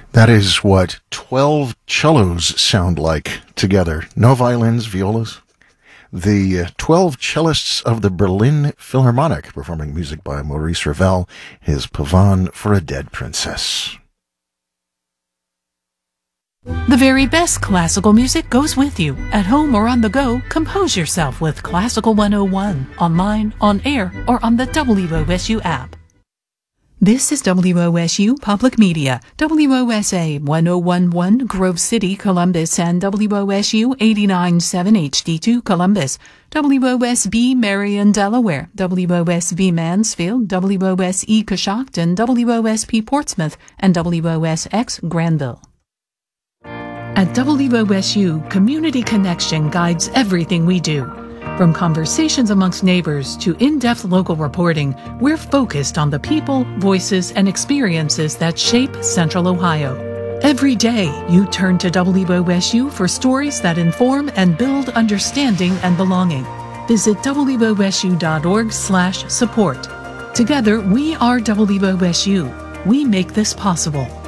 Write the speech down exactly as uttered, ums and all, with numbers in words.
That is what twelve cellos sound like together. No violins, violas. The uh, twelve cellists of the Berlin Philharmonic, performing music by Maurice Ravel, his Pavane for a Dead Princess. The very best classical music goes with you. At home or on the go, compose yourself with Classical one oh one, online, on air, or on the W O S U app. This is W O S U Public Media, W O S A one oh one point one Grove City, Columbus, and W O S U eighty-nine point seven H D two Columbus, W O S B Marion, Delaware, W O S B Mansfield, W O S E Coshocton, W O S P Portsmouth, and W O S X Granville. At W O S U, Community Connection guides everything we do. From conversations amongst neighbors to in-depth local reporting, we're focused on the people, voices, and experiences that shape Central Ohio. Every day, you turn to W O S U for stories that inform and build understanding and belonging. Visit W O S U dot org slash support. Together, we are W O S U. We make this possible.